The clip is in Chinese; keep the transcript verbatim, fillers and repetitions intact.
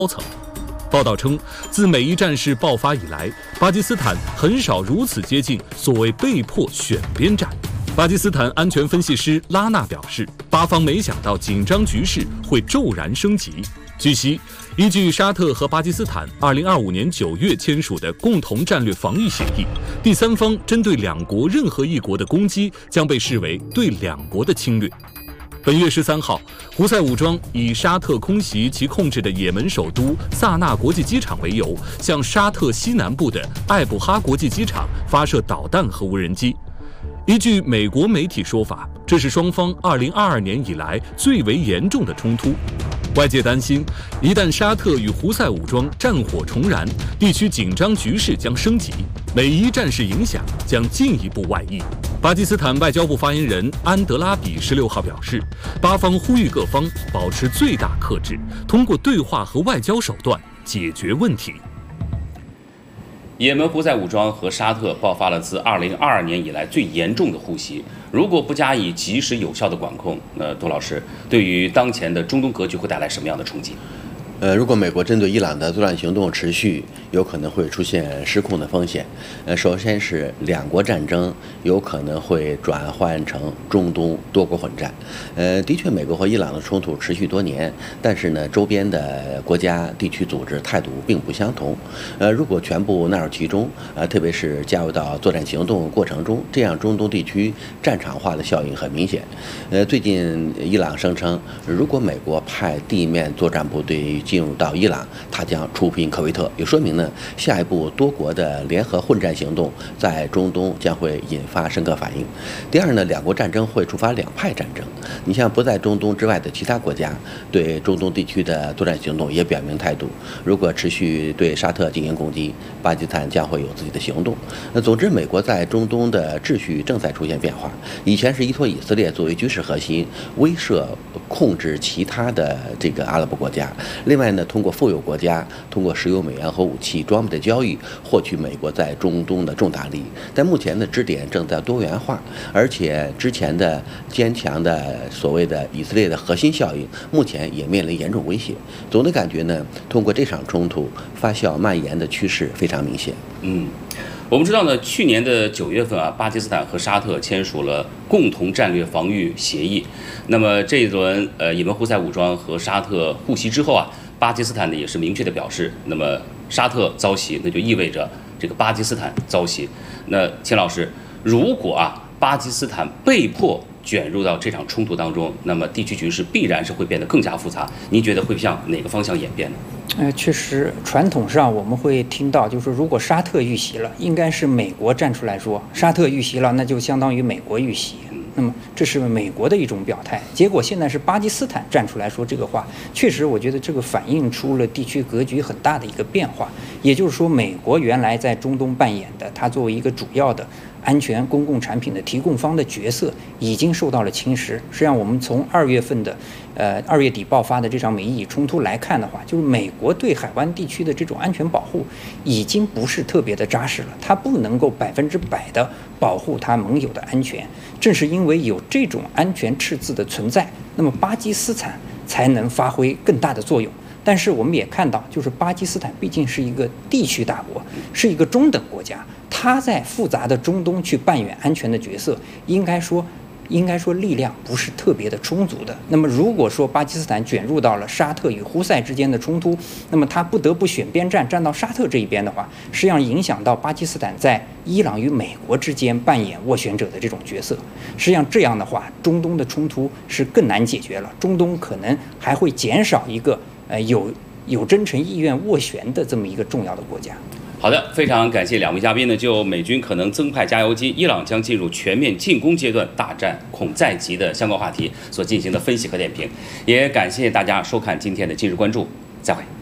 高层。报道称，自美伊战事爆发以来，巴基斯坦很少如此接近所谓被迫选边站。巴基斯坦安全分析师拉纳表示，巴方没想到紧张局势会骤然升级。据悉，依据沙特和巴基斯坦二零二五年九月签署的共同战略防御协议，第三方针对两国任何一国的攻击将被视为对两国的侵略。本月十三号，胡塞武装以沙特空袭其控制的也门首都萨那国际机场为由，向沙特西南部的艾布哈国际机场发射导弹和无人机。依据美国媒体说法，这是双方二零二二年以来最为严重的冲突。外界担心，一旦沙特与胡塞武装战火重燃，地区紧张局势将升级，美伊战事影响将进一步外溢。巴基斯坦外交部发言人安德拉比十六号表示，巴方呼吁各方保持最大克制，通过对话和外交手段解决问题。 也门胡塞武装和沙特爆发了自二零二二年以来最严重的互袭，如果不加以及时有效的管控，那杜老师对于当前的中东格局会带来什么样的冲击？ 呃，如果美国针对伊朗的作战行动持续，有可能会出现失控的风险。呃，首先是两国战争有可能会转换成中东多国混战。呃，的确，美国和伊朗的冲突持续多年，但是呢，周边的国家、地区组织态度并不相同。呃，如果全部纳入其中，呃，特别是加入到作战行动过程中，这样中东地区战场化的效应很明显。呃，最近伊朗声称，如果美国派地面作战部队进入到伊朗，他将出兵科威特，也说明呢，下一步多国的联合混战行动在中东将会引发深刻反应。第二呢，两国战争会触发两派战争。你像不在中东之外的其他国家，对中东地区的作战行动也表明态度。如果持续对沙特进行攻击，巴基斯坦将会有自己的行动。那总之，美国在中东的秩序正在出现变化。以前是依托以色列作为军事核心，威慑控制其他的这个阿拉伯国家。另外呢，通过富有国家，通过石油、美元和武器装备的交易，获取美国在中东的重大利益。但目前的支点正在多元化，而且之前的坚强的所谓的以色列的核心效应，目前也面临严重威胁。总的感觉呢，通过这场冲突发酵蔓延的趋势非常明显。 嗯。我们知道呢，去年的九月份啊，巴基斯坦和沙特签署了共同战略防御协议。那么这一轮呃，也门胡塞武装和沙特互袭之后啊，巴基斯坦呢也是明确的表示，那么沙特遭袭，那就意味着这个巴基斯坦遭袭。那钱老师，如果啊巴基斯坦被迫卷入到这场冲突当中，那么地区局势必然是会变得更加复杂。您觉得会向哪个方向演变呢？ 呃，确实，传统上我们会听到，就是如果沙特遇袭了，应该是美国站出来说，沙特遇袭了，那就相当于美国遇袭。那么这是美国的一种表态。结果现在是巴基斯坦站出来说这个话，确实，我觉得这个反映出了地区格局很大的一个变化。也就是说，美国原来在中东扮演的，它作为一个主要的安全公共产品的提供方的角色已经受到了侵蚀。实际上，我们从二月份的，呃，二月底爆发的这场美伊冲突来看的话，就是美国对海湾地区的这种安全保护已经不是特别的扎实了，它不能够百分之百的保护它盟友的安全。正是因为有这种安全赤字的存在，那么巴基斯坦才能发挥更大的作用。但是我们也看到，就是巴基斯坦毕竟是一个地区大国，是一个中等国家，它在复杂的中东去扮演安全的角色，应该说应该说力量不是特别的充足的。那么如果说巴基斯坦卷入到了沙特与胡塞之间的冲突，那么他不得不选边站，站到沙特这一边的话，实际上影响到巴基斯坦在伊朗与美国之间扮演斡旋者的这种角色。实际上这样的话，中东的冲突是更难解决了，中东可能还会减少一个呃有有真诚意愿斡旋的这么一个重要的国家。 好的，非常感谢两位嘉宾呢，就美军可能增派加油机，伊朗将进入全面进攻阶段，大战恐在即的相关话题所进行的分析和点评，也感谢大家收看今天的今日关注，再会。